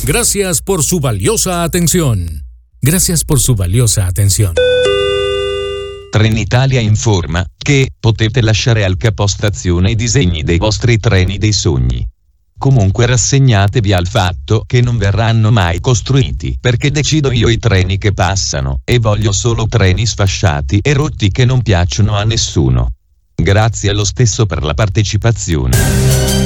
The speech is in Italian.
Gracias por su valiosa atención. Gracias por su valiosa atención. Trenitalia informa che potete lasciare al capostazione i disegni dei vostri treni dei sogni. Comunque rassegnatevi al fatto che non verranno mai costruiti perché decido io i treni che passano e voglio solo treni sfasciati e rotti che non piacciono a nessuno. Grazie lo stesso per la partecipazione.